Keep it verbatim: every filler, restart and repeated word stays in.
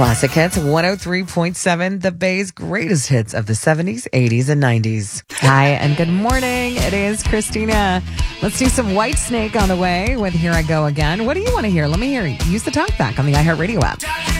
Classic Hits one oh three point seven, the Bay's greatest hits of the seventies, eighties, and nineties. Hi, and good morning. It is Christina. Let's do some Whitesnake on the way with Here I Go Again. What do you want to hear? Let me hear. Use the talkback on the iHeartRadio app.